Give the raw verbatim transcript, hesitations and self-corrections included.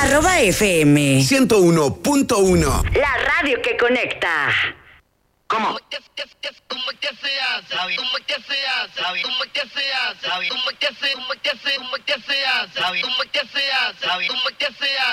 Arroba F M ciento uno punto uno. La radio que conecta. ¿Cómo? ¿Cómo que se hace? ¿Cómo que se hace? ¿Cómo que se hace? ¿Cómo que se hace? ¿Cómo que se hace? ¿Cómo que se hace? ¿Cómo que se hace? ¿Cómo que se hace?